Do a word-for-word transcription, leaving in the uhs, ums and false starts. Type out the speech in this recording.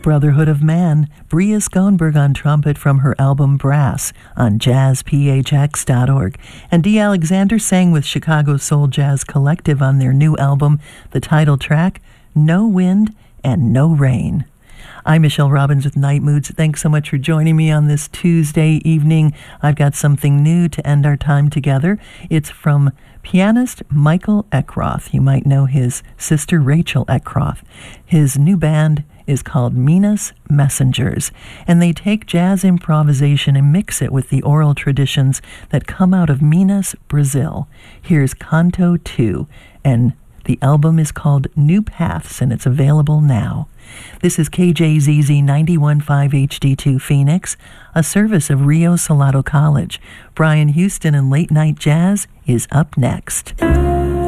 Brotherhood of Man, Bria Schoenberg on trumpet from her album Brass on jazz p h x dot org. And Dee Alexander sang with Chicago Soul Jazz Collective on their new album, the title track, No Wind and No Rain. I'm Michelle Robbins with Night Moods. Thanks so much for joining me on this Tuesday evening. I've got something new to end our time together. It's from pianist Michael Eckroth. You might know his sister Rachel Eckroth. His new band is called Minas Messengers, and they take jazz improvisation and mix it with the oral traditions that come out of Minas, Brazil. Here's Canto two, and the album is called New Paths, and it's available now. This is K J Z Z ninety-one point five H D two Phoenix, a service of Rio Salado College. Brian Houston and Late Night Jazz is up next.